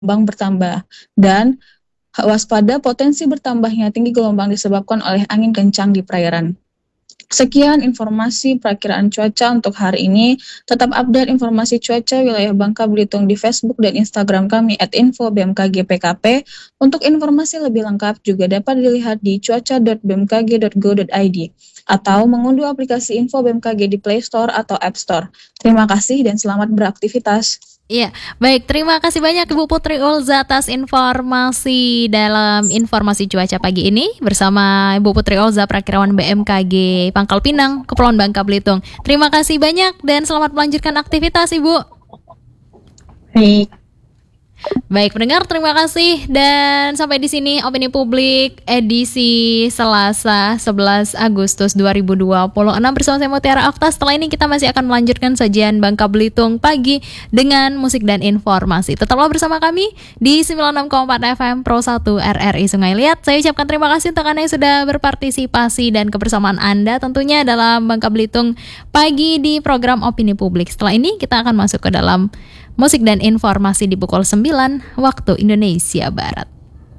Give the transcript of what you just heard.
gelombang bertambah. Dan waspada potensi bertambahnya tinggi gelombang disebabkan oleh angin kencang di perairan. Sekian informasi perakiraan cuaca untuk hari ini. Tetap update informasi cuaca wilayah Bangka Belitung di Facebook dan Instagram kami @info_bmkg_pkp. Untuk informasi lebih lengkap juga dapat dilihat di cuaca.bmkg.go.id atau mengunduh aplikasi Info BMKG di Play Store atau App Store. Terima kasih dan selamat beraktivitas. Iya, baik. Terima kasih banyak Ibu Putri Ulza atas informasi dalam informasi cuaca pagi ini bersama Ibu Putri Ulza, Prakirawan BMKG Pangkal Pinang, Kepulauan Bangka Belitung. Terima kasih banyak dan selamat melanjutkan aktivitas, Ibu. Baik. Baik, pendengar, terima kasih dan sampai di sini Opini Publik edisi Selasa 11 Agustus 2026 bersama saya Mutiara Okta. Setelah ini kita masih akan melanjutkan sajian Bangka Belitung pagi dengan musik dan informasi. Tetaplah bersama kami di 96,4 FM Pro 1 RRI Sungai Liat. Saya ucapkan terima kasih untuk Anda yang sudah berpartisipasi dan kebersamaan Anda tentunya dalam Bangka Belitung pagi di program Opini Publik. Setelah ini kita akan masuk ke dalam musik dan informasi di pukul 9 waktu Indonesia Barat.